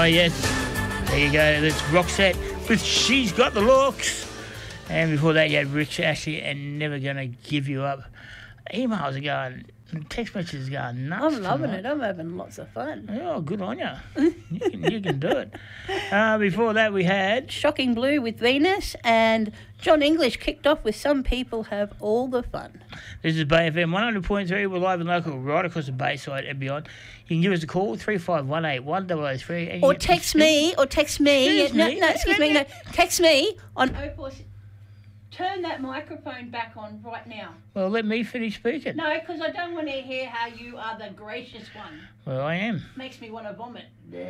yes. There you go. That's Roxette with She's Got the Looks. And before that, you had Rich Ashley and Never Gonna Give You Up. Emails are going, text messages are going nuts. I'm loving it. I'm having lots of fun. Oh, good on you. You can do it. Before that, we had Shocking Blue with Venus, and John English kicked off with Some People Have All the Fun. This is Bay FM 100.3. We're live and local right across the Bayside and beyond. You can give us a call, 3518 1003. Or text me. Text me. No. Text me on 046. Turn that microphone back on right now. Well, let me finish speaking. No, because I don't want to hear how you are the gracious one. Well, I am. Makes me want to vomit.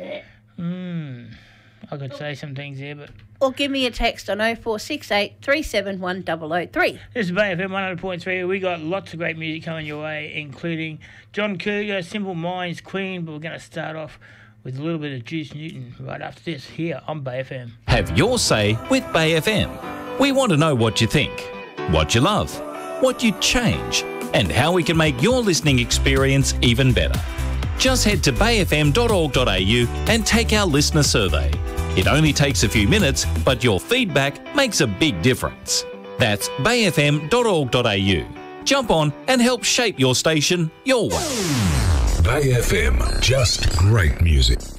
I could say some things there, but... Or give me a text on 0468 371 003. This is Bay FM 100.3. We got lots of great music coming your way, including John Cougar, Simple Minds, Queen, but we're going to start off with a little bit of Juice Newton right after this here on Bay FM. Have your say with Bay FM. We want to know what you think, what you love, what you'd change, and how we can make your listening experience even better. Just head to bayfm.org.au and take our listener survey. It only takes a few minutes, but your feedback makes a big difference. That's bayfm.org.au. Jump on and help shape your station your way. Bay FM, just great music.